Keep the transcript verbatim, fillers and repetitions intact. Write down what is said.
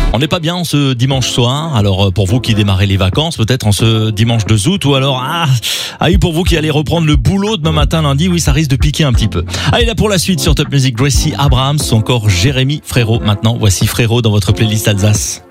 On n'est pas bien en ce dimanche soir. Alors pour vous qui démarrez les vacances, peut-être en ce dimanche deux août, ou alors ah, ah oui, pour vous qui allez reprendre le boulot demain matin lundi, oui, ça risque de piquer un petit peu. Allez, là pour la suite sur Top Music, Gracie Abrams, encore Jérémy Frérot. Maintenant, voici Frérot dans votre playlist Alsace.